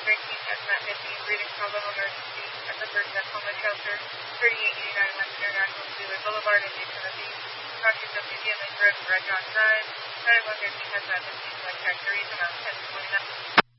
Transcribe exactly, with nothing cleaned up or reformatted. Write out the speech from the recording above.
thirteen Hazmat fifteen, breathing problem emergency at the First Step Homeless Shelter, thirty-eight eighty-nine West International Freeway Boulevard in Daytona Beach. Crossing of Indian Lake Road, Red Rock Drive. Medical thirteen Hazmat fifteen, West Track three, amount ten twenty-nine.